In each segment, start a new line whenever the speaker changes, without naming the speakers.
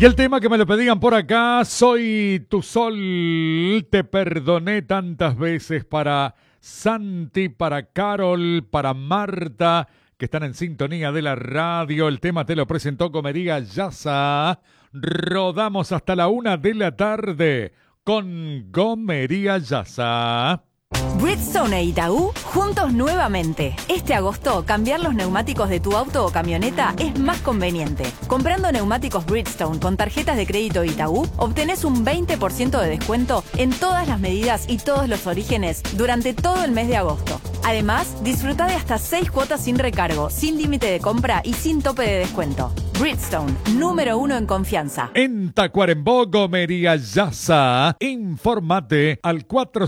Y el tema que me lo pedían por acá, Soy tu sol, te perdoné tantas veces, para Santi, para Carol, para Marta, que están en sintonía de la radio. El tema te lo presentó Comería Yasa. Rodamos hasta la 1 de la tarde con Gomería Yasa.
Bridgestone e Itaú juntos nuevamente. Este agosto, cambiar los neumáticos de tu auto o camioneta es más conveniente. Comprando neumáticos Bridgestone con tarjetas de crédito Itaú, obtenés un 20% de descuento en todas las medidas y todos los orígenes durante todo el mes de agosto. Además, disfruta de hasta 6 cuotas sin recargo, sin límite de compra y sin tope de descuento. Bridgestone, número 1 en confianza.
En Tacuarembó, Gomería Yasa. Informate al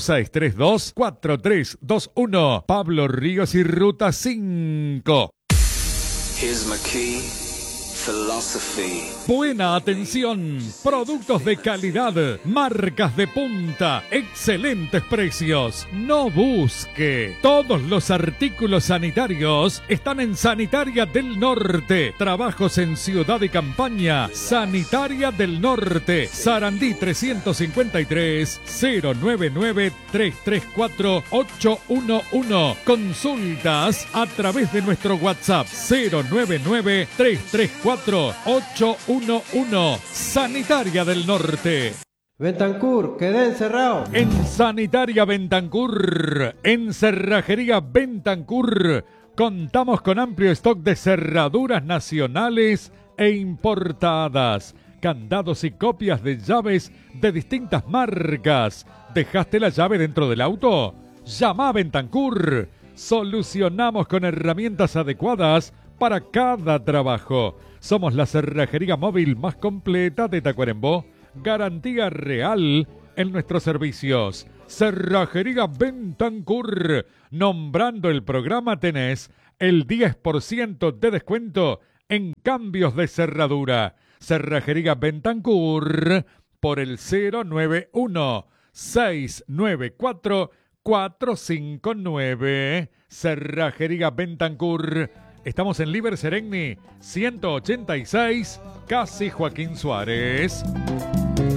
4632-4321. Pablo Ríos y Ruta 5.
Here's my key. Philosophy.
Buena atención, productos de calidad, marcas de punta, excelentes precios. No busque. Todos los artículos sanitarios están en Sanitaria del Norte. Trabajos en Ciudad y Campaña. Sanitaria del Norte. Sarandí 353 099 334 811. Consultas a través de nuestro WhatsApp 099 334 811. Sanitaria del Norte.
Bentancur, quedé encerrado.
En Sanitaria Bentancur, en Cerrajería Bentancur, contamos con amplio stock de cerraduras nacionales e importadas, candados y copias de llaves de distintas marcas. ¿Dejaste la llave dentro del auto? Llama a Bentancur. Solucionamos con herramientas adecuadas para cada trabajo. Somos la cerrajería móvil más completa de Tacuarembó. Garantía real en nuestros servicios. Cerrajería Bentancur. Nombrando el programa tenés el 10% de descuento en cambios de cerradura. Cerrajería Bentancur por el 091 694 459. Cerrajería Bentancur. Estamos en Liber Seregni 186, casi Joaquín Suárez.